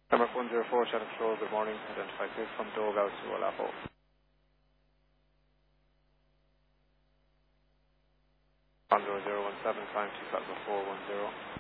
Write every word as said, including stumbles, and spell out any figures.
Number one zero four, Chatham Patrol, good morning. Identify please from Dog out to Olapo. one zero zero one seven, climb two seven four one zero.